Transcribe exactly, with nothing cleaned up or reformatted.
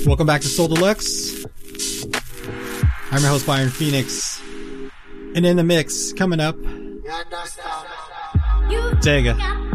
Welcome back to Soul Deluxe. I'm your host, Byron Phoenix. And in the mix, coming up, Tega.